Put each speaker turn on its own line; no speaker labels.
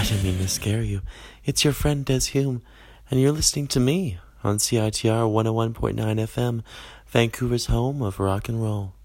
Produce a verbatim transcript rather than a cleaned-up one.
I didn't mean to scare you. It's your friend Des Hume, and you're listening to me on C I T R one oh one point nine F M, Vancouver's home of rock and roll.